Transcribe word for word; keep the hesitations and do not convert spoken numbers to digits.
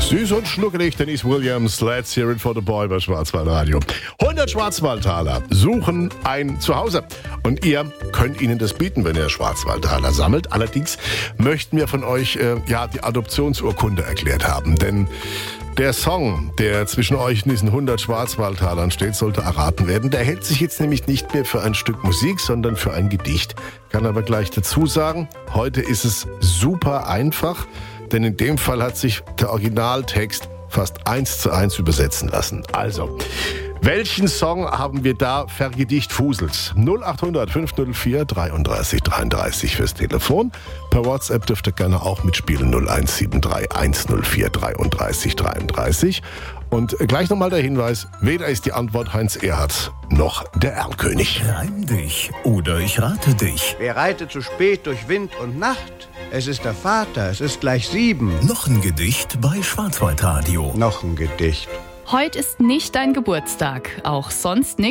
Süß und schnuckelig, Denise Williams, Let's Hear It for the Boy bei Schwarzwaldradio. hundert Schwarzwaldtaler suchen ein Zuhause und ihr könnt ihnen das bieten, wenn ihr Schwarzwaldtaler sammelt. Allerdings möchten wir von euch äh, ja die Adoptionsurkunde erklärt haben, denn der Song, der zwischen euch in diesen hundert Schwarzwaldtalern steht, sollte erraten werden. Der hält sich jetzt nämlich nicht mehr für ein Stück Musik, sondern für ein Gedicht. Kann aber gleich dazu sagen, heute ist es super einfach, denn in dem Fall hat sich der Originaltext fast eins zu eins übersetzen lassen. Also, welchen Song haben wir da vergedicht fuselt? null acht hundert fünf null vier dreiunddreißig dreiunddreißig fürs Telefon. Per WhatsApp dürft ihr gerne auch mitspielen. null eins sieben drei eins null vier dreiunddreißig dreiunddreißig. Und gleich nochmal der Hinweis, weder ist die Antwort Heinz Erhardt noch der Erlkönig. Reim dich oder ich rate dich. Wer reitet zu spät durch Wind und Nacht? Es ist der Vater, es ist gleich sieben. Noch ein Gedicht bei Schwarzwaldradio. Noch ein Gedicht. Heute ist nicht dein Geburtstag, auch sonst nicht.